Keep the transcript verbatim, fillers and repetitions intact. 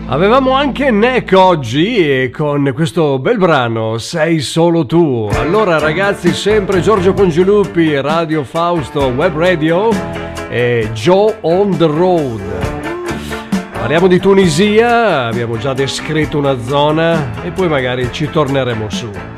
Avevamo anche Neck oggi e con questo bel brano Sei solo tu. Allora ragazzi, sempre Giorgio Congiuluppi, Radio Fausto Web Radio e Joe on the Road. Parliamo di Tunisia, abbiamo già descritto una zona e poi magari ci torneremo su.